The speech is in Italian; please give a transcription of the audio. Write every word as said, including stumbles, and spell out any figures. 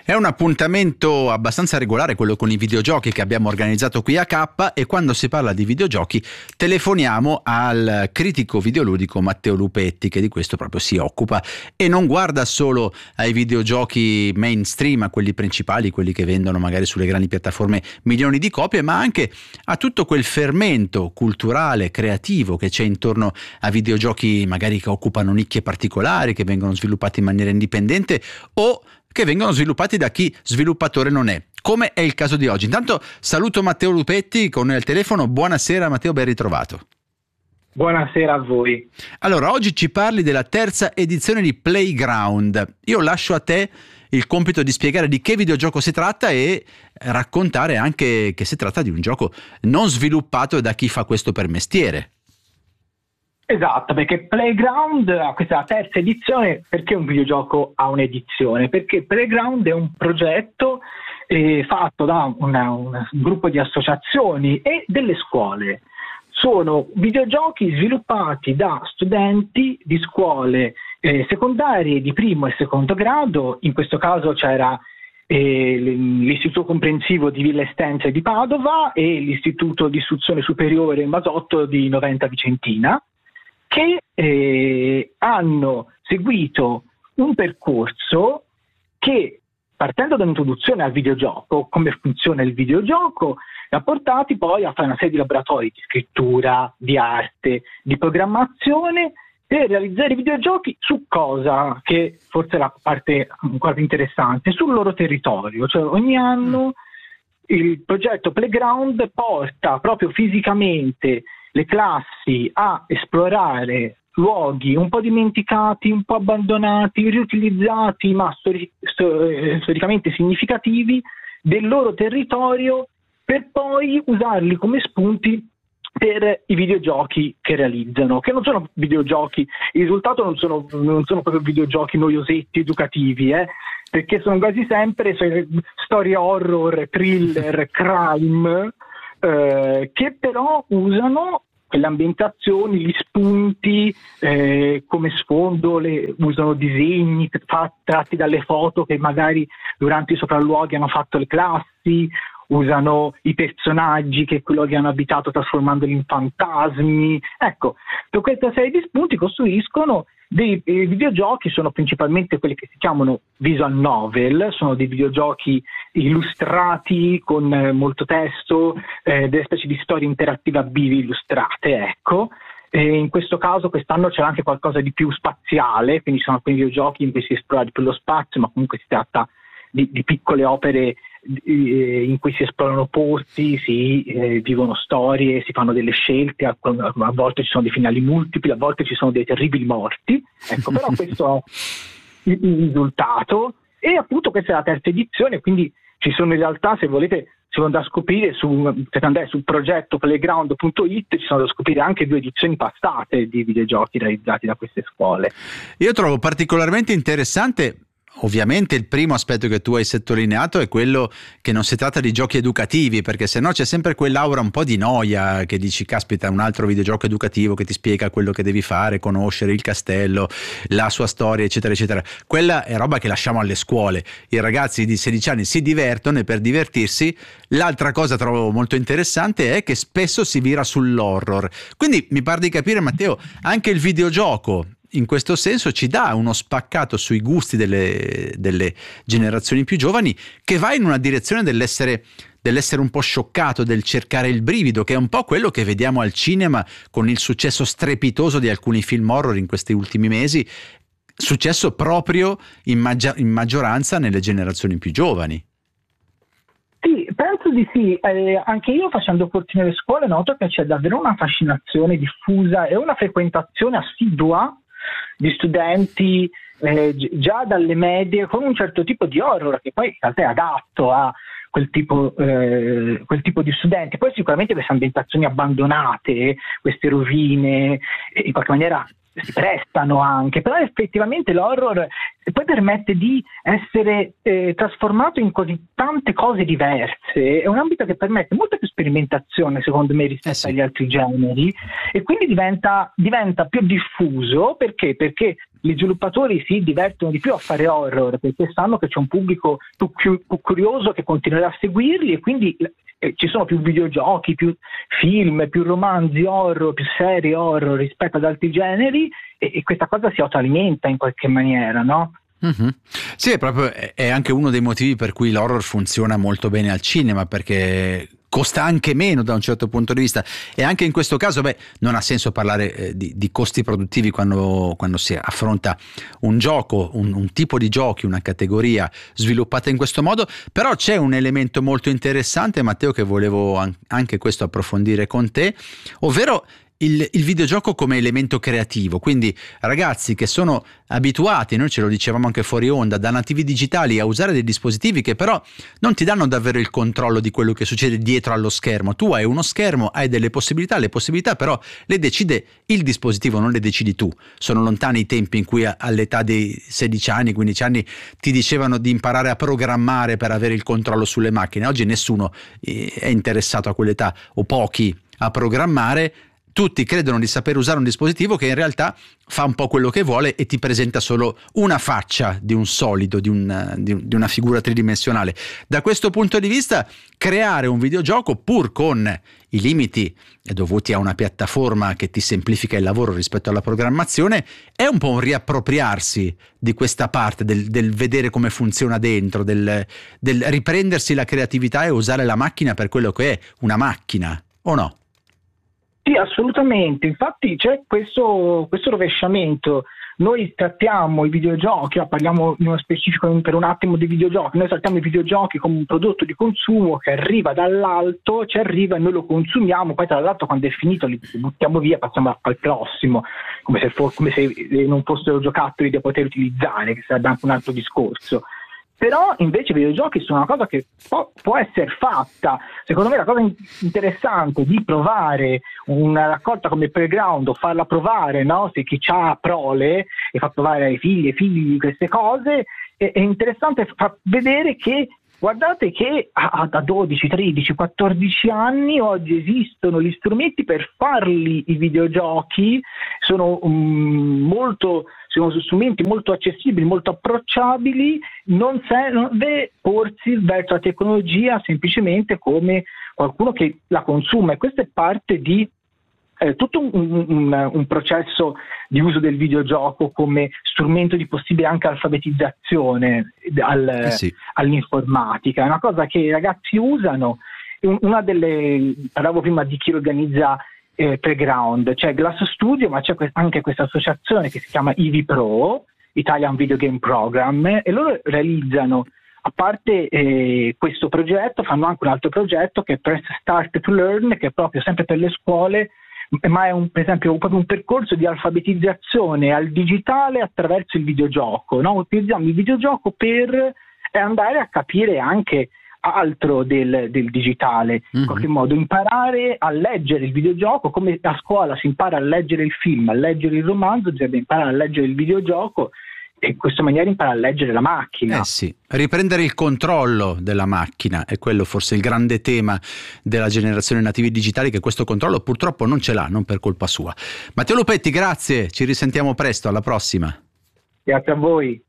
È un appuntamento abbastanza regolare quello con i videogiochi che abbiamo organizzato qui a K, e quando si parla di videogiochi telefoniamo al critico videoludico Matteo Lupetti, che di questo proprio si occupa e non guarda solo ai videogiochi mainstream, a quelli principali, quelli che vendono magari sulle grandi piattaforme milioni di copie, ma anche a tutto quel fermento culturale, creativo che c'è intorno a videogiochi magari che occupano nicchie particolari, che vengono sviluppati in maniera indipendente o che vengono sviluppati da chi sviluppatore non è, come è il caso di oggi. Intanto saluto Matteo Lupetti con noi al telefono. Buonasera Matteo, ben ritrovato. Buonasera a voi. Allora, oggi ci parli della terza edizione di Playground. Io lascio a te il compito di spiegare di che videogioco si tratta e raccontare anche che si tratta di un gioco non sviluppato da chi fa questo per mestiere. Esatto, perché Playground, questa è la terza edizione. Perché un videogioco ha un'edizione? Perché Playground è un progetto eh, fatto da una, una, un gruppo di associazioni e delle scuole. Sono videogiochi sviluppati da studenti di scuole eh, secondarie di primo e secondo grado. In questo caso c'era eh, l'Istituto Comprensivo di Villa Estense di Padova e l'Istituto di Istruzione Superiore Masotto di Noventa Vicentina, che eh, hanno seguito un percorso che, partendo dall'introduzione al videogioco, come funziona il videogioco, li ha portati poi a fare una serie di laboratori di scrittura, di arte, di programmazione, per realizzare videogiochi su cosa, che forse è la parte ancora più interessante, sul loro territorio. Cioè ogni anno il progetto Playground porta proprio fisicamente le classi a esplorare luoghi un po' dimenticati, un po' abbandonati, riutilizzati, ma stori- stor- storicamente significativi del loro territorio, per poi usarli come spunti per i videogiochi che realizzano, che non sono videogiochi, il risultato non sono, non sono proprio videogiochi noiosetti, educativi, eh, perché sono quasi sempre storie horror, thriller, crime, eh, che però usano quelle ambientazioni, gli spunti eh, come sfondo, le, usano disegni fa, tratti dalle foto che magari durante i sopralluoghi hanno fatto le classi, usano i personaggi che quello che hanno abitato trasformandoli in fantasmi. Ecco, per questa serie di spunti costruiscono dei eh, videogiochi. Sono principalmente quelli che si chiamano visual novel, sono dei videogiochi illustrati con eh, molto testo, eh, delle specie di storie interattive a bivi illustrate, ecco. E in questo caso quest'anno c'era anche qualcosa di più spaziale, quindi sono quei videogiochi in cui si esplora di più lo spazio, ma comunque si tratta di, di piccole opere in cui si esplorano posti, si eh, vivono storie, si fanno delle scelte, a, a volte ci sono dei finali multipli, a volte ci sono dei terribili morti, ecco. Però questo è il, il risultato, e appunto questa è la terza edizione, quindi ci sono in realtà, se volete, si vanno da scoprire su, per andare sul progetto playground punto it, ci sono da scoprire anche due edizioni passate di videogiochi realizzati da queste scuole. Io trovo particolarmente interessante, ovviamente, il primo aspetto che tu hai sottolineato è quello che non si tratta di giochi educativi, perché sennò c'è sempre quell'aura un po' di noia che dici caspita, un altro videogioco educativo che ti spiega quello che devi fare, conoscere il castello, la sua storia, eccetera eccetera. Quella è roba che lasciamo alle scuole. I ragazzi di sedici anni si divertono, e per divertirsi, l'altra cosa trovo molto interessante è che spesso si vira sull'horror. Quindi mi pare di capire, Matteo, anche il videogioco in questo senso ci dà uno spaccato sui gusti delle, delle generazioni più giovani, che va in una direzione dell'essere, dell'essere un po' scioccato, del cercare il brivido, che è un po' quello che vediamo al cinema con il successo strepitoso di alcuni film horror in questi ultimi mesi, successo proprio in, maggia- in maggioranza nelle generazioni più giovani. Sì, penso di sì. Eh, anche io, facendo corsi nelle scuole, noto che c'è davvero una fascinazione diffusa e una frequentazione assidua di studenti eh, già dalle medie con un certo tipo di horror, che poi in realtà è adatto a quel tipo, eh, quel tipo di studenti. Poi sicuramente queste ambientazioni abbandonate, queste rovine, in qualche maniera si prestano anche, però effettivamente l'horror e poi permette di essere eh, trasformato in così tante cose diverse. È un ambito che permette molta più sperimentazione, secondo me, rispetto Eh sì. agli altri generi, e quindi diventa, diventa più diffuso. Perché? Perché gli sviluppatori si divertono di più a fare horror, perché sanno che c'è un pubblico più, più, più curioso che continuerà a seguirli, e quindi eh, ci sono più videogiochi, più film, più romanzi horror, più serie horror rispetto ad altri generi, e, e questa cosa si autoalimenta in qualche maniera, no? Mm-hmm. Sì, è proprio è anche uno dei motivi per cui l'horror funziona molto bene al cinema, perché costa anche meno da un certo punto di vista, e anche in questo caso beh, non ha senso parlare eh, di, di costi produttivi quando, quando si affronta un gioco, un, un tipo di giochi, una categoria sviluppata in questo modo. Però c'è un elemento molto interessante, Matteo, che volevo an- anche questo approfondire con te, ovvero Il, il videogioco come elemento creativo. Quindi ragazzi che sono abituati, noi ce lo dicevamo anche fuori onda, da nativi digitali a usare dei dispositivi che però non ti danno davvero il controllo di quello che succede dietro allo schermo. Tu hai uno schermo, hai delle possibilità, le possibilità però le decide il dispositivo, non le decidi tu. Sono lontani i tempi in cui all'età dei sedici anni, quindici anni ti dicevano di imparare a programmare per avere il controllo sulle macchine. Oggi nessuno è interessato a quell'età, o pochi, a programmare. Tutti credono di saper usare un dispositivo che in realtà fa un po' quello che vuole e ti presenta solo una faccia di un solido, di, un, di, un, di una figura tridimensionale. Da questo punto di vista, creare un videogioco, pur con i limiti dovuti a una piattaforma che ti semplifica il lavoro rispetto alla programmazione, è un po' un riappropriarsi di questa parte del, del vedere come funziona dentro, del, del riprendersi la creatività e usare la macchina per quello che è, una macchina, o no? Sì, assolutamente. Infatti c'è questo, questo rovesciamento. Noi trattiamo i videogiochi, parliamo in uno specifico per un attimo dei videogiochi, noi trattiamo i videogiochi come un prodotto di consumo che arriva dall'alto, ci arriva e noi lo consumiamo, poi tra l'altro quando è finito li buttiamo via, passiamo al prossimo, come se, for- come se non fossero giocattoli da poter utilizzare, che sarebbe anche un altro discorso. Però invece i videogiochi sono una cosa che può, può essere fatta. Secondo me la cosa interessante di provare una raccolta come Playground, o farla provare, no? Se chi ha prole e fa provare ai figli e figli di queste cose, è, è interessante far vedere che guardate che a, a dodici, tredici, quattordici anni oggi esistono gli strumenti per farli i videogiochi, sono um, molto sono strumenti molto accessibili, molto approcciabili, non serve porsi verso la tecnologia semplicemente come qualcuno che la consuma, e questo è parte di eh, tutto un, un, un processo di uso del videogioco come strumento di possibile anche alfabetizzazione al, eh sì. all'informatica. È una cosa che i ragazzi usano. Una delle, parlavo prima di chi organizza Eh, Playground, c'è Glass Studio, ma c'è que- anche questa associazione che si chiama I V Pro, Italian Video Game Program, e loro realizzano, a parte eh, questo progetto, fanno anche un altro progetto che è Press Start to Learn, che è proprio sempre per le scuole, ma è un, per esempio proprio un percorso di alfabetizzazione al digitale attraverso il videogioco, no? Utilizziamo il videogioco per andare a capire anche altro del, del digitale, in mm-hmm. qualche modo imparare a leggere il videogioco, come a scuola si impara a leggere il film, a leggere il romanzo, bisogna imparare a leggere il videogioco, e in questa maniera impara a leggere la macchina. Eh sì, riprendere il controllo della macchina è quello forse il grande tema della generazione nativi digitali, che questo controllo purtroppo non ce l'ha, non per colpa sua. Matteo Lupetti, grazie, ci risentiamo presto, alla prossima. Grazie a voi.